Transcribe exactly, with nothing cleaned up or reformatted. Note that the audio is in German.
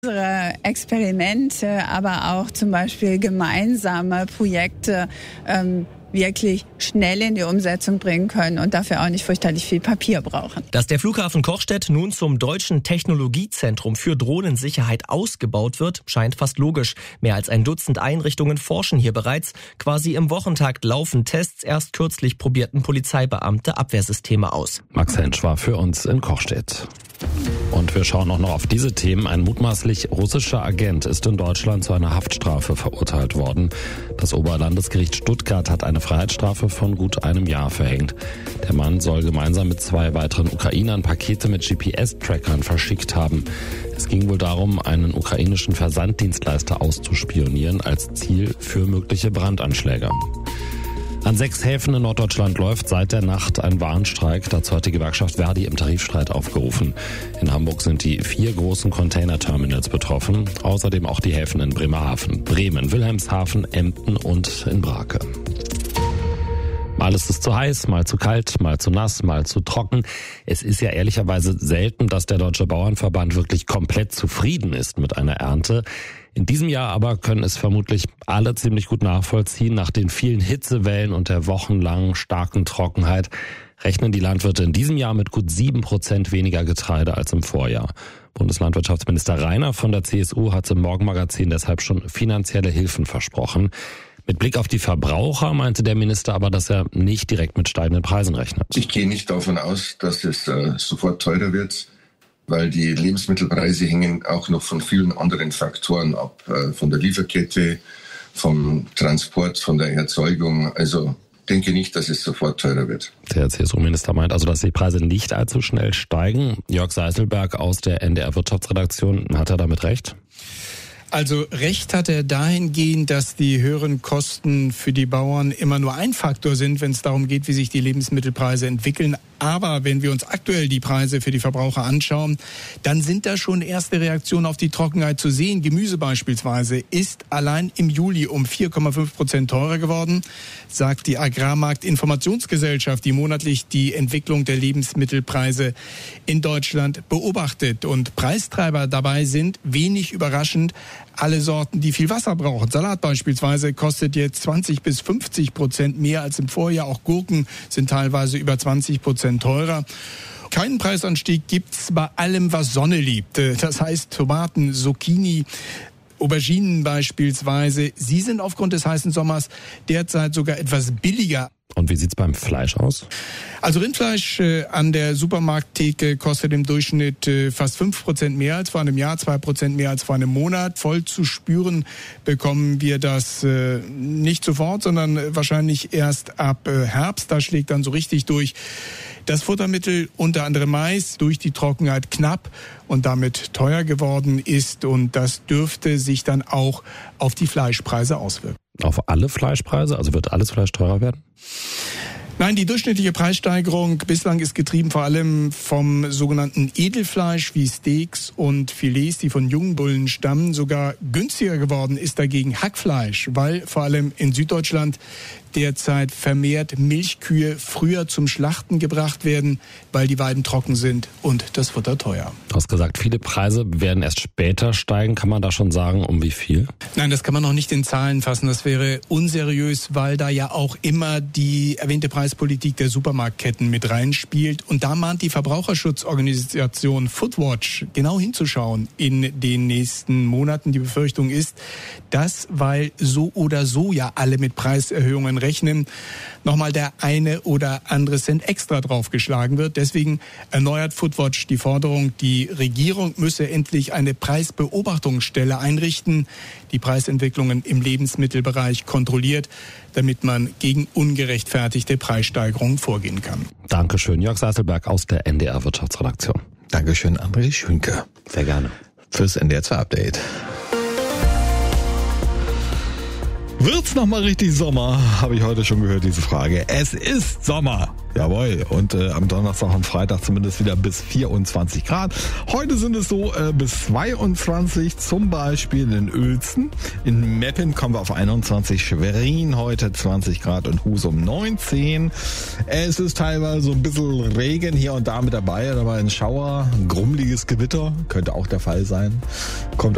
Unsere Experimente, aber auch zum Beispiel gemeinsame Projekte ähm, wirklich schnell in die Umsetzung bringen können und dafür auch nicht fürchterlich viel Papier brauchen. Dass der Flughafen Cochstedt nun zum deutschen Technologiezentrum für Drohnensicherheit ausgebaut wird, scheint fast logisch. Mehr als ein Dutzend Einrichtungen forschen hier bereits. Quasi im Wochentakt laufen Tests. Erst kürzlich probierten Polizeibeamte Abwehrsysteme aus. Max Hensch war für uns in Cochstedt. Und wir schauen auch noch auf diese Themen. Ein mutmaßlich russischer Agent ist in Deutschland zu einer Haftstrafe verurteilt worden. Das Oberlandesgericht Stuttgart hat eine Freiheitsstrafe von gut einem Jahr verhängt. Der Mann soll gemeinsam mit zwei weiteren Ukrainern Pakete mit G P S-Trackern verschickt haben. Es ging wohl darum, einen ukrainischen Versanddienstleister auszuspionieren als Ziel für mögliche Brandanschläge. An sechs Häfen in Norddeutschland läuft seit der Nacht ein Warnstreik. Dazu hat die Gewerkschaft Verdi im Tarifstreit aufgerufen. In Hamburg sind die vier großen Containerterminals betroffen. Außerdem auch die Häfen in Bremerhaven, Bremen, Wilhelmshaven, Emden und in Brake. Mal ist es zu heiß, mal zu kalt, mal zu nass, mal zu trocken. Es ist ja ehrlicherweise selten, dass der Deutsche Bauernverband wirklich komplett zufrieden ist mit einer Ernte. In diesem Jahr aber können es vermutlich alle ziemlich gut nachvollziehen. Nach den vielen Hitzewellen und der wochenlangen starken Trockenheit rechnen die Landwirte in diesem Jahr mit gut sieben Prozent weniger Getreide als im Vorjahr. Bundeslandwirtschaftsminister Reiner von der C S U hat im Morgenmagazin deshalb schon finanzielle Hilfen versprochen. Mit Blick auf die Verbraucher meinte der Minister aber, dass er nicht direkt mit steigenden Preisen rechnet. Ich gehe nicht davon aus, dass es äh, sofort teurer wird, weil die Lebensmittelpreise hängen auch noch von vielen anderen Faktoren ab, äh, von der Lieferkette, vom Transport, von der Erzeugung. Also denke nicht, dass es sofort teurer wird. Der C S U-Minister meint also, dass die Preise nicht allzu schnell steigen. Jörg Seiselberg aus der N D R-Wirtschaftsredaktion, hat er damit recht? Also recht hat er dahingehend, dass die höheren Kosten für die Bauern immer nur ein Faktor sind, wenn es darum geht, wie sich die Lebensmittelpreise entwickeln. Aber wenn wir uns aktuell die Preise für die Verbraucher anschauen, dann sind da schon erste Reaktionen auf die Trockenheit zu sehen. Gemüse beispielsweise ist allein im Juli um vier Komma fünf Prozent teurer geworden, sagt die Agrarmarktinformationsgesellschaft, die monatlich die Entwicklung der Lebensmittelpreise in Deutschland beobachtet. Und Preistreiber dabei sind, wenig überraschend, alle Sorten, die viel Wasser brauchen. Salat beispielsweise kostet jetzt zwanzig bis fünfzig Prozent mehr als im Vorjahr. Auch Gurken sind teilweise über zwanzig Prozent teurer. Keinen Preisanstieg gibt's bei allem, was Sonne liebt. Das heißt Tomaten, Zucchini, Auberginen beispielsweise. Sie sind aufgrund des heißen Sommers derzeit sogar etwas billiger. Und wie sieht's beim Fleisch aus? Also Rindfleisch äh, an der Supermarkttheke kostet im Durchschnitt äh, fast fünf Prozent mehr als vor einem Jahr, zwei Prozent mehr als vor einem Monat. Voll zu spüren bekommen wir das äh, nicht sofort, sondern äh, wahrscheinlich erst ab äh, Herbst. Da schlägt dann so richtig durch. Das Futtermittel, unter anderem Mais, durch die Trockenheit knapp und damit teuer geworden ist. Und das dürfte sich dann auch auf die Fleischpreise auswirken. Auf alle Fleischpreise? Also wird alles Fleisch teurer werden? Nein, die durchschnittliche Preissteigerung bislang ist getrieben vor allem vom sogenannten Edelfleisch wie Steaks und Filets, die von Jungbullen stammen. Sogar günstiger geworden ist dagegen Hackfleisch, weil vor allem in Süddeutschland derzeit vermehrt Milchkühe früher zum Schlachten gebracht werden, weil die Weiden trocken sind und das Futter teuer. Du hast gesagt, viele Preise werden erst später steigen. Kann man da schon sagen, um wie viel? Nein, das kann man noch nicht in Zahlen fassen. Das wäre unseriös, weil da ja auch immer die erwähnte Preispolitik der Supermarktketten mit reinspielt. Und da mahnt die Verbraucherschutzorganisation Foodwatch genau hinzuschauen in den nächsten Monaten. Die Befürchtung ist, dass, weil so oder so ja alle mit Preiserhöhungen rechnen, nochmal der eine oder andere Cent extra draufgeschlagen wird. Deswegen erneuert Foodwatch die Forderung, die Regierung müsse endlich eine Preisbeobachtungsstelle einrichten, die Preisentwicklungen im Lebensmittelbereich kontrolliert, damit man gegen ungerechtfertigte Preissteigerungen vorgehen kann. Dankeschön, Jörg Seiselberg aus der N D R Wirtschaftsredaktion. Dankeschön, André Schünke. Sehr gerne. Fürs N D R zwei Update. Wird's noch mal richtig Sommer? Habe ich heute schon gehört, diese Frage. Es ist Sommer. Jawohl. Und äh, am Donnerstag und Freitag zumindest wieder bis vierundzwanzig Grad. Heute sind es so äh, bis zweiundzwanzig, zum Beispiel in Uelzen. In Meppen kommen wir auf einundzwanzig, Schwerin heute zwanzig Grad und Husum neunzehn. Es ist teilweise so ein bisschen Regen hier und da mit dabei, aber ein Schauer, ein grummeliges Gewitter, könnte auch der Fall sein. Kommt